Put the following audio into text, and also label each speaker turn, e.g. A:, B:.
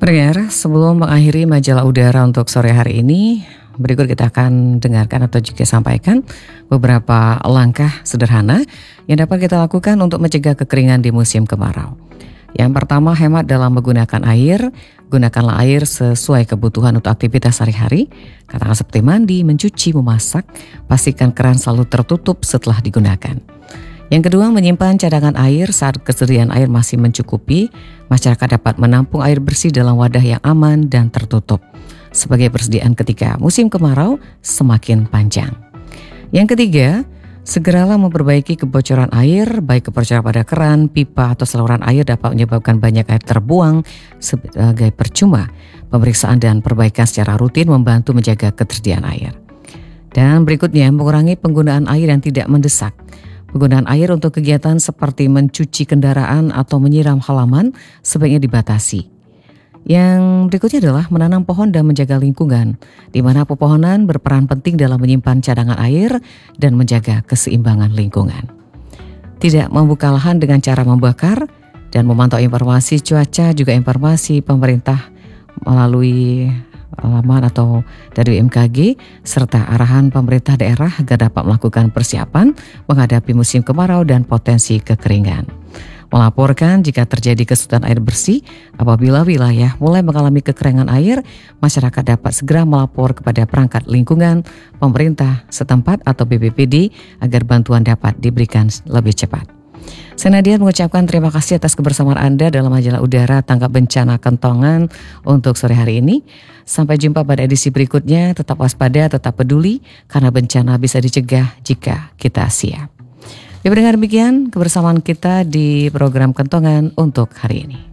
A: Pendengar, sebelum mengakhiri majalah udara untuk sore hari ini, berikut kita akan dengarkan atau juga sampaikan beberapa langkah sederhana yang dapat kita lakukan untuk mencegah kekeringan di musim kemarau. Yang pertama, hemat dalam menggunakan air. Gunakanlah air sesuai kebutuhan untuk aktivitas sehari-hari, katakanlah seperti mandi, mencuci, memasak. Pastikan keran selalu tertutup setelah digunakan. Yang kedua, menyimpan cadangan air saat kesediaan air masih mencukupi. Masyarakat dapat menampung air bersih dalam wadah yang aman dan tertutup sebagai persediaan ketika musim kemarau semakin panjang. Yang ketiga, segeralah memperbaiki kebocoran air, baik kebocoran pada keran, pipa atau saluran air dapat menyebabkan banyak air terbuang sebagai percuma. Pemeriksaan dan perbaikan secara rutin membantu menjaga ketersediaan air. Dan berikutnya, mengurangi penggunaan air yang tidak mendesak. Penggunaan air untuk kegiatan seperti mencuci kendaraan atau menyiram halaman sebaiknya dibatasi. Yang berikutnya adalah menanam pohon dan menjaga lingkungan, di mana pepohonan berperan penting dalam menyimpan cadangan air dan menjaga keseimbangan lingkungan. Tidak membuka lahan dengan cara membakar dan memantau informasi cuaca, juga informasi pemerintah melalui laman atau dari BMKG serta arahan pemerintah daerah agar dapat melakukan persiapan menghadapi musim kemarau dan potensi kekeringan. Melaporkan jika terjadi kesulitan air bersih apabila wilayah mulai mengalami kekeringan air, masyarakat dapat segera melapor kepada perangkat lingkungan, pemerintah setempat atau BPBD agar bantuan dapat diberikan lebih cepat. Saya Nadia mengucapkan terima kasih atas kebersamaan Anda dalam majalah udara tanggap bencana Kentongan untuk sore hari ini. Sampai jumpa pada edisi berikutnya. Tetap waspada, tetap peduli, karena bencana bisa dicegah jika kita siap. Ya, pendengar, demikian kebersamaan kita di program Kentongan untuk hari ini.